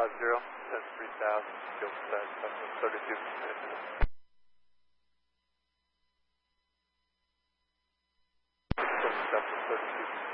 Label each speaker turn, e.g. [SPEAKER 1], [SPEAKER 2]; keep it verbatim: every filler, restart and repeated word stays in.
[SPEAKER 1] zero, ten three thousand, fuel set, thirty-two minutes. thirty-two